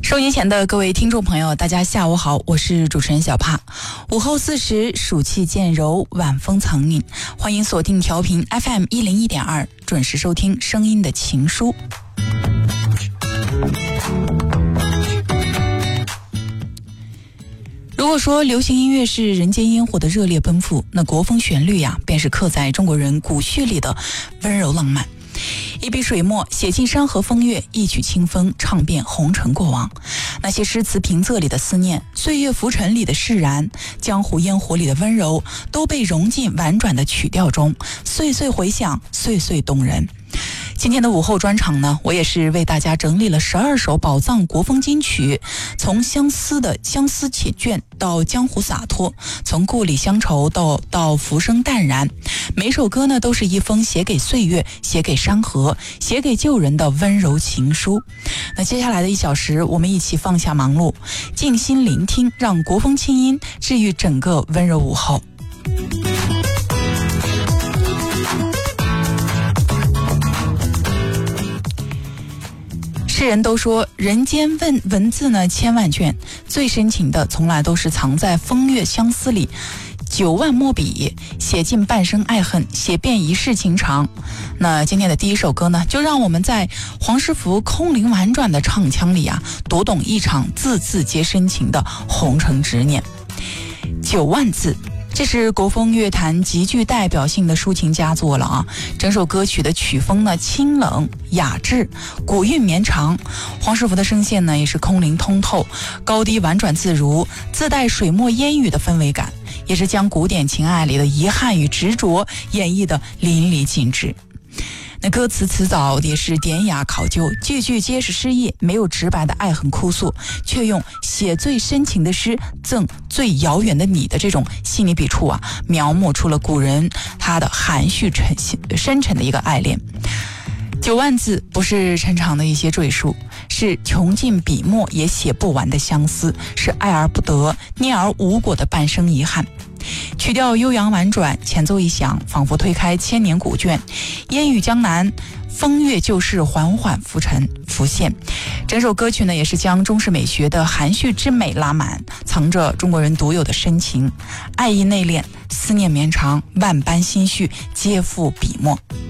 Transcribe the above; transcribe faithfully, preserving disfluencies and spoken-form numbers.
收音前的各位听众朋友，大家下午好，我是主持人小帕。午后四时，暑气渐柔，晚风藏匿，欢迎锁定调频 F M 一零一点二，准时收听声音的情书。如果说流行音乐是人间烟火的热烈奔赴，那国风旋律呀、啊，便是刻在中国人骨血里的温柔浪漫。一笔水墨写尽山河风月，一曲清风唱遍红尘过往。那些诗词平仄里的思念，岁月浮沉里的释然，江湖烟火里的温柔，都被融进婉转的曲调中，岁岁回响，岁岁动人。今天的午后专场呢，我也是为大家整理了十二首宝藏国风金曲，从相思的相思缱绻到江湖洒脱，从故里乡愁到到浮生淡然，每首歌呢都是一封写给岁月、写给山河、写给旧人的温柔情书。那接下来的一小时，我们一起放下忙碌，静心聆听，让国风清音治愈整个温柔午后。世人都说人间文文字呢千万卷，最深情的从来都是藏在风月相思里，九万墨笔写尽半生爱恨，写遍一世情长。那今天的第一首歌呢，就让我们在黄师傅空灵婉转的唱腔里啊，读懂一场字字皆深情的红尘执念。九万字，这是国风乐坛极具代表性的抒情佳作了啊！整首歌曲的曲风呢清冷雅致，古韵绵长。黄师傅的声线呢也是空灵通透，高低婉转自如，自带水墨烟雨的氛围感，也是将古典情爱里的遗憾与执着演绎的淋漓尽致。那歌词词藻也是典雅考究，句句皆是诗意，没有直白的爱恨哭诉，却用写最深情的诗赠最遥远的你的这种细腻笔触啊，描摹出了古人他的含蓄沉深沉的一个爱恋。九万字不是陈长的一些赘述，是穷尽笔墨也写不完的相思，是爱而不得、念而无果的半生遗憾。曲调悠扬婉转，前奏一响，仿佛推开千年古卷，烟雨江南，风月旧事缓缓浮沉浮现。整首歌曲呢，也是将中式美学的含蓄之美拉满，藏着中国人独有的深情，爱意内敛，思念绵长，万般心绪皆付笔墨。